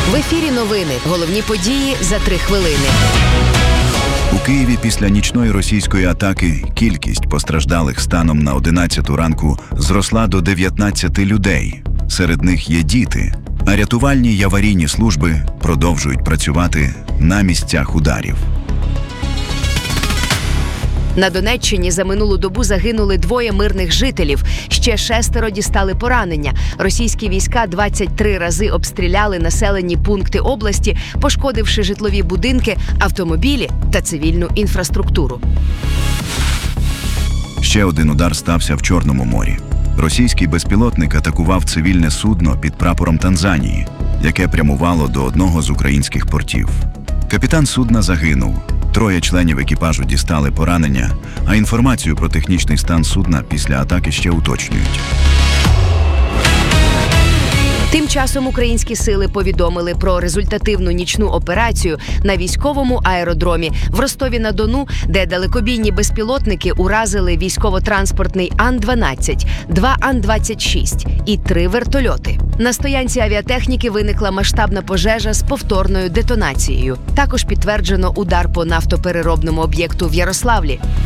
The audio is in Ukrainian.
В ефірі новини. Головні події за 3 хвилини. У Києві після нічної російської атаки кількість постраждалих станом на 11 ранку зросла до 19 людей. Серед них є діти, а рятувальні й аварійні служби продовжують працювати на місцях ударів. На Донеччині за минулу добу загинули 2 мирних жителів, ще 6 дістали поранення. Російські війська 23 рази обстріляли населені пункти області, пошкодивши житлові будинки, автомобілі та цивільну інфраструктуру. Ще один удар стався в Чорному морі. Російський безпілотник атакував цивільне судно під прапором Танзанії, яке прямувало до одного з українських портів. Капітан судна загинув. 3 членів екіпажу дістали поранення, а інформацію про технічний стан судна після атаки ще уточнюють. Тим часом українські сили повідомили про результативну нічну операцію на військовому аеродромі в Ростові-на-Дону, де далекобійні безпілотники уразили військово-транспортний Ан-12, 2 Ан-26 і 3 вертольоти. На стоянці авіатехніки виникла масштабна пожежа з повторною детонацією. Також підтверджено удар по нафтопереробному об'єкту в Ярославлі.